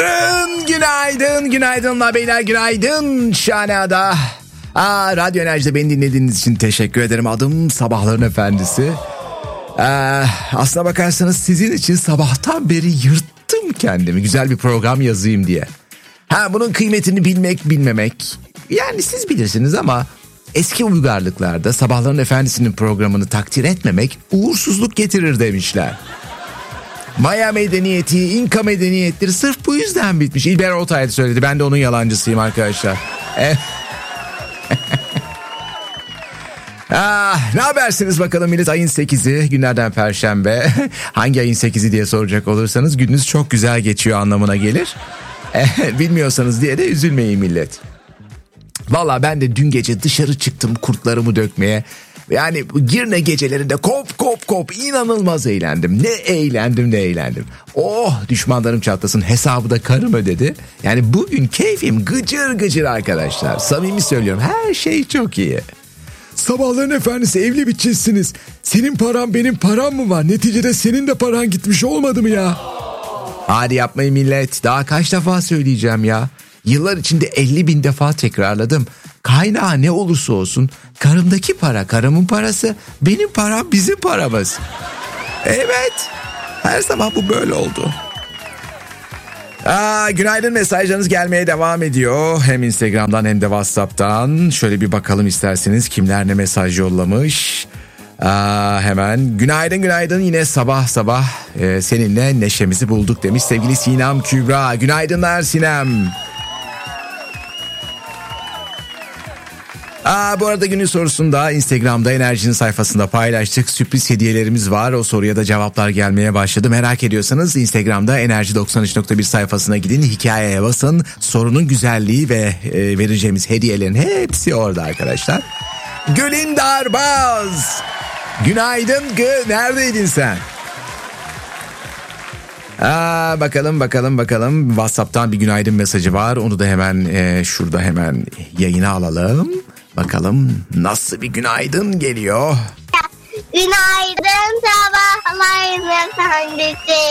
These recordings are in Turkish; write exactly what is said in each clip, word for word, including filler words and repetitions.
Günaydın, günaydın, günaydınlar beyler, günaydın Şahana'da. Aa, Radyo Enerji'de beni dinlediğiniz için teşekkür ederim. Adım Sabahların Efendisi. Ee, aslına bakarsanız sizin için sabahtan beri yırttım kendimi güzel bir program yazayım diye. Ha, bunun kıymetini bilmek bilmemek, yani siz bilirsiniz ama eski uygarlıklarda Sabahların Efendisi'nin programını takdir etmemek uğursuzluk getirir demişler. Maya medeniyeti, İnka medeniyetleri sırf bu yüzden bitmiş. İlber Ortaylı söyledi. Ben de onun yalancısıyım arkadaşlar. Eh. ah, ne habersiniz bakalım millet? Ayın sekizi, günlerden Perşembe. Hangi ayın sekizi diye soracak olursanız gününüz çok güzel geçiyor anlamına gelir. Eh, bilmiyorsanız diye de üzülmeyin millet. Valla ben de dün gece dışarı çıktım kurtlarımı dökmeye. Yani Girne gecelerinde kop kop kop inanılmaz eğlendim. Ne eğlendim ne eğlendim. Oh, düşmanlarım çatlasın, hesabı da karım ödedi. Yani bugün keyfim gıcır gıcır arkadaşlar. Samimi söylüyorum, her şey çok iyi. Sabahların Efendisi, evli bitçisiniz. Senin param benim param mı var? Neticede senin de paran gitmiş olmadı mı ya? Hadi yapmayın millet. Daha kaç defa söyleyeceğim ya. Yıllar içinde elli bin defa tekrarladım. Kaynağı ne olursa olsun karımdaki para karımın parası, benim param bizim paramız. Evet, her zaman bu böyle oldu. Aa, günaydın mesajlarınız gelmeye devam ediyor. Hem Instagram'dan hem de WhatsApp'tan. Şöyle bir bakalım isterseniz kimler ne mesaj yollamış. Aa, hemen günaydın günaydın, yine sabah sabah e, seninle neşemizi bulduk demiş sevgili Sinem Kübra. Günaydınlar Sinem. Aa, bu arada günün sorusunu da Instagram'da Enerji'nin sayfasında paylaştık. Sürpriz hediyelerimiz var. O soruya da cevaplar gelmeye başladı. Merak ediyorsanız Instagram'da Enerji doksan üç nokta bir sayfasına gidin. Hikayeye basın. Sorunun güzelliği ve e, vereceğimiz hediyelerin hepsi orada arkadaşlar. Gülün Darbaz. Günaydın Gül. Neredeydin sen? Aa, bakalım bakalım bakalım. WhatsApp'tan bir günaydın mesajı var. Onu da hemen e, şurada hemen yayına alalım. Bakalım nasıl bir günaydın geliyor. Günaydın Sabahların Efendisi.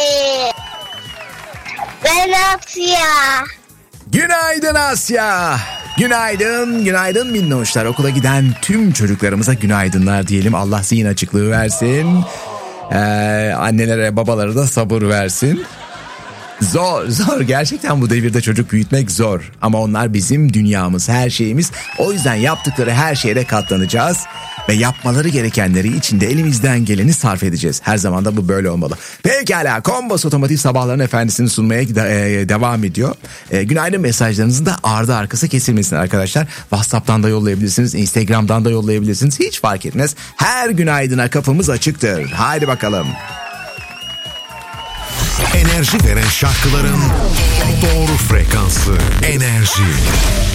Ben Asya. Günaydın Asya. Günaydın, günaydın minnoşlar. Okula giden tüm çocuklarımıza günaydınlar diyelim. Allah zihin açıklığı versin. Ee, annelere, babalara da sabır versin. Zor, zor. Gerçekten bu devirde çocuk büyütmek zor. Ama onlar bizim dünyamız, her şeyimiz. O yüzden yaptıkları her şeye katlanacağız. Ve yapmaları gerekenleri için de elimizden geleni sarf edeceğiz. Her zaman da bu böyle olmalı. Pekala, Kombos Otomotiv Sabahların Efendisi'ni sunmaya de, e, devam ediyor. E, günaydın mesajlarınızın da ardı arkası kesilmesin arkadaşlar. WhatsApp'tan da yollayabilirsiniz, Instagram'dan da yollayabilirsiniz. Hiç fark etmez. Her günaydına kapımız açıktır. Haydi bakalım. Enerji veren şarkıların doğru frekansı. Enerji.